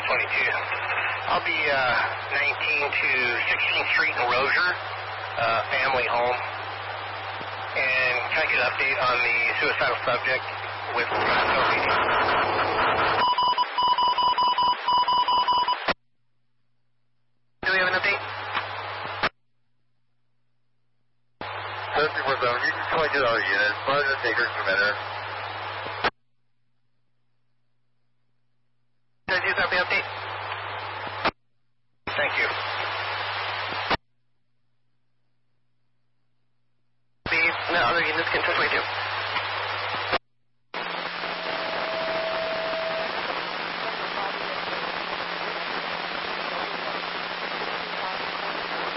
I'll be 19 to 16th Street in Rozier, family home. And can I get an update on the suicidal subject with LPD? Do we have an update? 747, you can try to get our unit. Fire the takers from there. Did you copy update? Thank you. The other units can touch way too.